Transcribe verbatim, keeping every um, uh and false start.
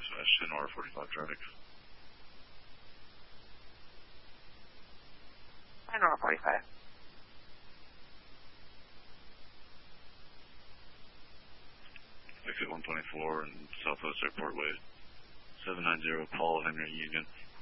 dispatch, Sonora forty-five traffic. Sonora forty-five. Exit one twenty-four and Southwest Airport Way. seven nine zero Paul Henry Union.